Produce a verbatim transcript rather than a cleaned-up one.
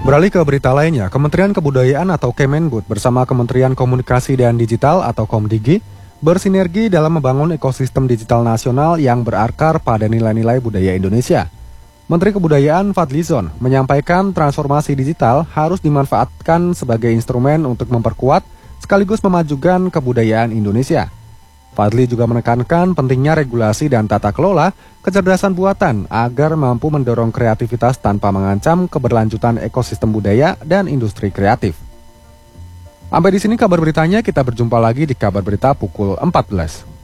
Beralih ke berita lainnya, Kementerian Kebudayaan atau Kemendikbud bersama Kementerian Komunikasi dan Digital atau Komdigi bersinergi dalam membangun ekosistem digital nasional yang berakar pada nilai-nilai budaya Indonesia. Menteri Kebudayaan Fadlizon menyampaikan transformasi digital harus dimanfaatkan sebagai instrumen untuk memperkuat sekaligus memajukan kebudayaan Indonesia. Fadli juga menekankan pentingnya regulasi dan tata kelola kecerdasan buatan agar mampu mendorong kreativitas tanpa mengancam keberlanjutan ekosistem budaya dan industri kreatif. Sampai di sini kabar beritanya, kita berjumpa lagi di kabar berita pukul empat belas.